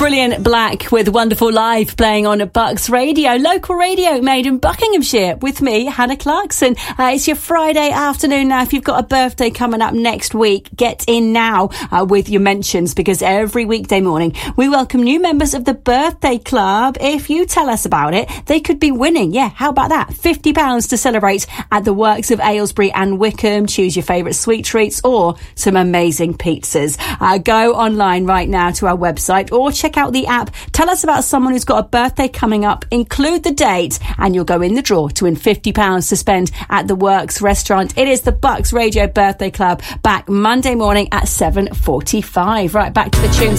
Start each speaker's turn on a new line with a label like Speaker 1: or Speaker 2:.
Speaker 1: Brilliant Black with Wonderful Life playing on Bucks Radio, local radio made in Buckinghamshire, with me, Hannah Clarkson. It's your Friday afternoon now. If you've got a birthday coming up next week, get in now with your mentions, because every weekday morning we welcome new members of the Birthday Club. If you tell us about it, they could be winning. Yeah, how about that? £50 to celebrate at the Works of Aylesbury and Wickham. Choose your favourite sweet treats or some amazing pizzas. Go online right now to our website or check out the app. Tell us about someone who's got a birthday coming up, include the date, and you'll go in the draw to win £50 to spend at the Works restaurant. It is the Bucks Radio Birthday Club, back Monday morning at 7:45. Right, back to the tunes.